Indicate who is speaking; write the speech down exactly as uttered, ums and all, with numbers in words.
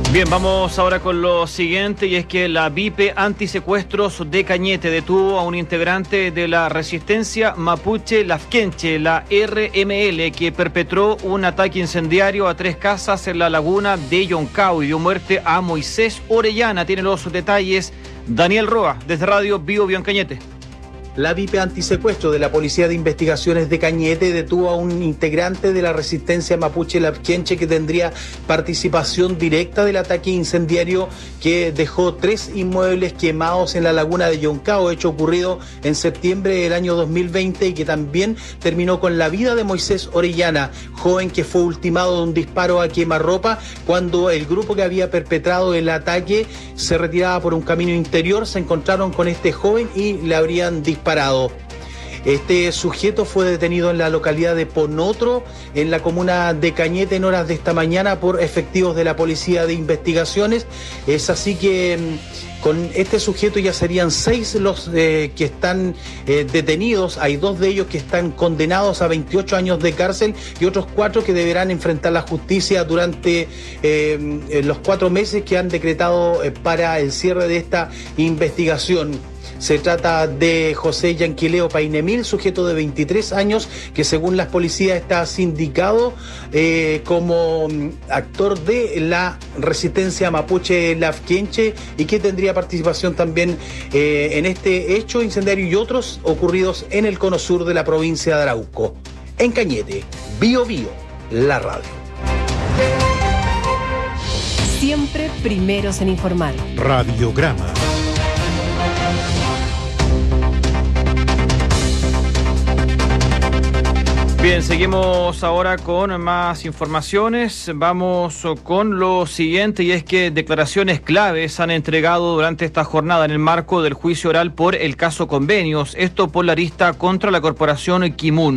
Speaker 1: Bien, vamos ahora con lo siguiente, y es que la Vipe Antisecuestros de Cañete detuvo a un integrante de la resistencia mapuche Lafkenche, la R M L, que perpetró un ataque incendiario a tres casas en la laguna de Yoncao y dio muerte a Moisés Orellana. Tiene los detalles Daniel Roa, desde Radio Bio Bio en Cañete.
Speaker 2: La Vipe Antisecuestro de la Policía de Investigaciones de Cañete detuvo a un integrante de la resistencia mapuche Lafkenche que tendría participación directa del ataque incendiario que dejó tres inmuebles quemados en la laguna de Yoncao, hecho ocurrido en septiembre del año dos mil veinte y que también terminó con la vida de Moisés Orellana, joven que fue ultimado de un disparo a quemarropa cuando el grupo que había perpetrado el ataque se retiraba por un camino interior. Se encontraron con este joven y le habrían disparado. Este sujeto fue detenido en la localidad de Ponotro, en la comuna de Cañete, en horas de esta mañana por efectivos de la Policía de Investigaciones. Es así que con este sujeto ya serían seis los eh, que están eh, detenidos. Hay dos de ellos que están condenados a veintiocho años de cárcel y otros cuatro que deberán enfrentar la justicia durante eh, los cuatro meses que han decretado eh, para el cierre de esta investigación. Se trata de José Yanquileo Painemil, sujeto de veintitrés años, que según las policías está sindicado eh, como actor de la resistencia mapuche Lafkenche y que tendría participación también eh, en este hecho incendiario y otros ocurridos en el cono sur de la provincia de Arauco. En Cañete, Bio Bio, la radio.
Speaker 3: Siempre primeros en informar.
Speaker 4: Radiograma.
Speaker 1: Bien, seguimos ahora con más informaciones. Vamos con lo siguiente, y es que declaraciones claves han entregado durante esta jornada en el marco del juicio oral por el caso Convenios, esto por la arista contra la corporación Kimun.